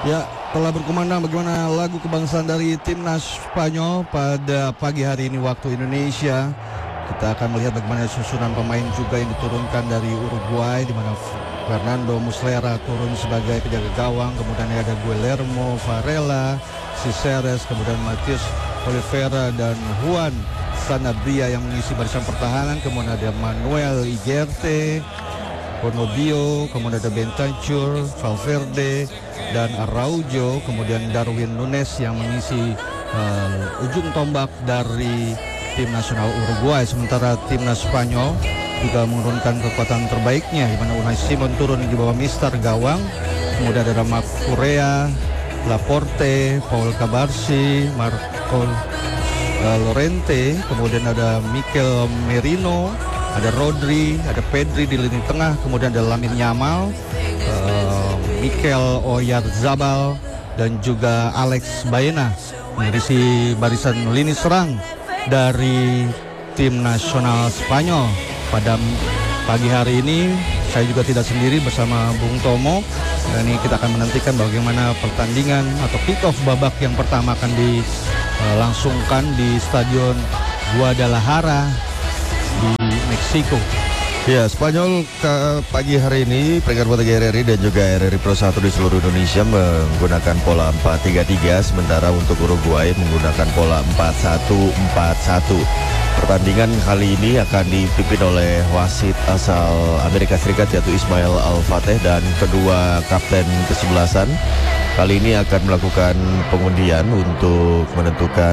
Ya, telah berkumandang bagaimana lagu kebangsaan dari timnas Spanyol pada pagi hari ini waktu Indonesia. Kita akan melihat bagaimana susunan pemain juga yang diturunkan dari Uruguay, di mana Fernando Muslera turun sebagai penjaga gawang, kemudian ada Guillermo Varela, Ciceres, kemudian Matius Oliveira dan Juan Sanabria yang mengisi barisan pertahanan, kemudian ada Manuel Ugarte, Bonobio, kemudian ada Bentancur, Valverde, dan Araujo, kemudian Darwin Nunes yang mengisi ujung tombak dari tim nasional Uruguay. Sementara timnas Spanyol juga menurunkan kekuatan terbaiknya, di mana Unai Simon turun di bawah Mister gawang, kemudian ada Marc Correa, Laporte, Paul Cabarsi, Marco Llorente, kemudian ada Mikel Merino, ada Rodri, ada Pedri di lini tengah, kemudian ada Lamine Yamal, Mikel Oyarzabal, dan juga Alex Baena mengisi barisan lini serang dari tim nasional Spanyol. Pada pagi hari ini saya juga tidak sendiri, bersama Bung Tomo. Dan ini kita akan menantikan bagaimana pertandingan atau kick-off babak yang pertama akan dilangsungkan di Stadion Guadalajara di Meksiko. Ya, Spanyol pagi hari ini peringkat ketiga RRI dan juga RRI Pro 1 di seluruh Indonesia menggunakan pola 4-3-3, sementara untuk Uruguay menggunakan pola 4-1-4-1. Pertandingan kali ini akan dipimpin oleh wasit asal Amerika Serikat yaitu Ismail Al-Fateh dan kedua kapten kesebelasan. Kali ini akan melakukan pengundian untuk menentukan